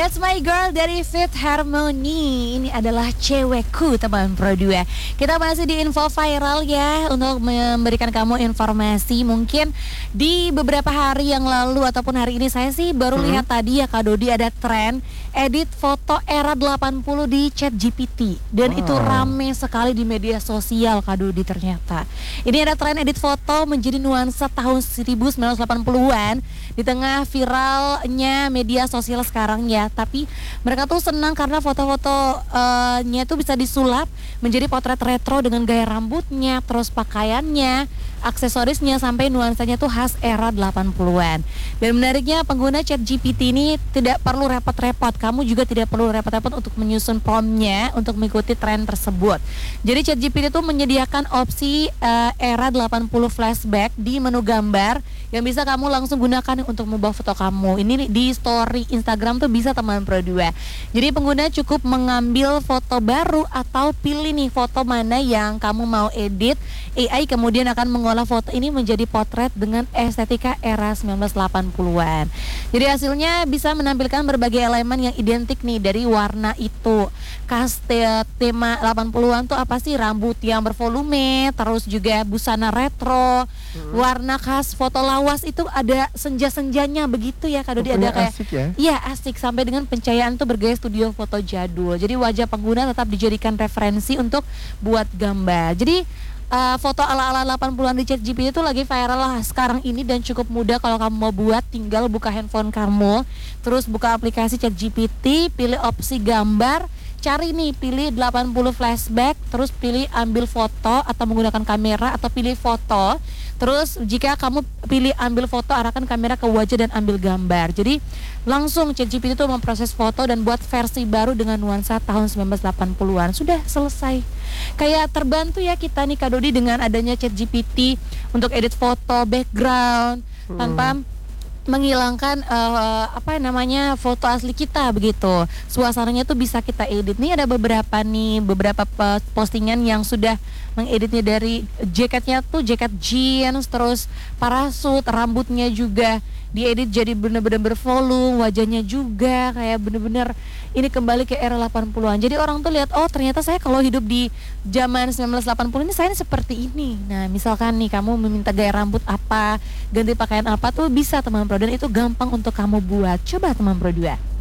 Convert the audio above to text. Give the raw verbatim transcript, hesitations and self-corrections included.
That's My Girl dari Fifth Harmony. Ini adalah cewekku, teman Pro dua. Kita masih di info viral ya, untuk memberikan kamu informasi. Mungkin di beberapa hari yang lalu ataupun hari ini, saya sih baru hmm. lihat tadi ya Kak Dodi, ada tren edit foto era delapan puluh di ChatGPT. Dan wow. itu rame sekali di media sosial Kak Dodi ternyata. Ini ada tren edit foto menjadi nuansa tahun seribu sembilan ratus delapan puluhan di tengah viralnya media sosial sekarang ya. Tapi mereka tuh senang karena foto-fotonya tuh bisa disulap menjadi potret retro dengan gaya rambutnya, terus pakaiannya, aksesorisnya, sampai nuansanya tuh khas era delapan puluhan. Dan menariknya, pengguna ChatGPT ini tidak perlu repot-repot. Kamu juga tidak perlu repot-repot untuk menyusun promptnya untuk mengikuti tren tersebut. Jadi ChatGPT itu menyediakan opsi uh, era delapan puluh flashback di menu gambar yang bisa kamu langsung gunakan untuk mengubah foto kamu. Ini di story Instagram tuh bisa teman Pro dua. Jadi pengguna cukup mengambil foto baru atau pilih nih foto mana yang kamu mau edit. A I kemudian akan mengolah foto ini menjadi potret dengan estetika era sembilan belas delapan puluhan. Jadi hasilnya bisa menampilkan berbagai elemen yang identik nih dari warna itu. Khas tema delapan puluhan tuh apa sih? Rambut yang bervolume, terus juga busana retro, hmm. warna khas foto lawas itu ada senja-senjanya begitu ya Kak Dodi, ada kayak asik ya? Iya asik, sampai dengan pencahayaan tuh bergaya studio foto jadul. Jadi wajah pengguna tetap dijadikan referensi untuk buat gambar. Jadi Uh, foto ala-ala delapan puluhan di ChatGPT itu lagi viral lah sekarang ini dan cukup mudah kalau kamu mau buat. Tinggal buka handphone kamu, terus buka aplikasi ChatGPT, pilih opsi gambar, cari nih, pilih delapan puluh flashback, terus pilih ambil foto atau menggunakan kamera, atau pilih foto. Terus jika kamu pilih ambil foto, arahkan kamera ke wajah dan ambil gambar. Jadi langsung ChatGPT itu memproses foto dan buat versi baru dengan nuansa tahun sembilan belas delapan puluhan. Sudah selesai. Kayak terbantu ya kita nih Kak Dodi dengan adanya ChatGPT untuk edit foto, background, hmm. tanpa menghilangkan uh, apa namanya foto asli kita begitu. Suasananya tuh bisa kita edit. Nih ada beberapa nih beberapa postingan yang sudah mengeditnya, dari jaketnya tuh jaket jeans, terus parasut, rambutnya juga diedit jadi bener-bener bervolume, wajahnya juga kayak bener-bener ini kembali ke era delapan puluhan. Jadi orang tuh lihat, oh ternyata saya kalau hidup di zaman sembilan belas delapan puluh ini saya ini seperti ini. Nah misalkan nih kamu meminta gaya rambut apa, ganti pakaian apa tuh bisa teman Pro, dan itu gampang untuk kamu buat. Coba teman Pro dua.